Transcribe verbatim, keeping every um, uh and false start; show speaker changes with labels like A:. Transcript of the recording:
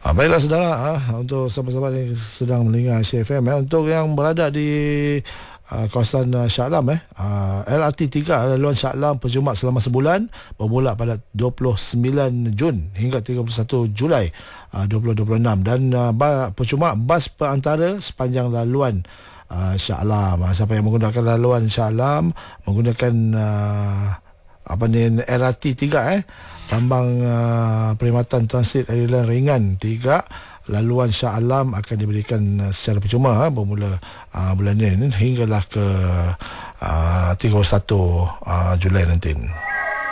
A: Ah, baiklah saudara, ah, untuk sahabat-sahabat yang sedang mendengar Asia F M, eh, untuk yang berada di uh, kawasan uh, Shah Alam, eh, uh, L R T tiga laluan Shah Alam perjumat selama sebulan bermula pada dua puluh sembilan Jun hingga tiga puluh satu Julai uh, dua ribu dua puluh enam, dan uh, percuma bas perantara sepanjang laluan uh, Shah Alam. Uh, siapa yang menggunakan laluan Shah Alam menggunakan uh, apa ni L R T tiga, eh tambang uh, perkhidmatan transit airline ringan tiga laluan Shah Alam akan diberikan uh, secara percuma uh, bermula uh, bulan ini hinggalah ke uh, tiga puluh satu uh, Julai nanti.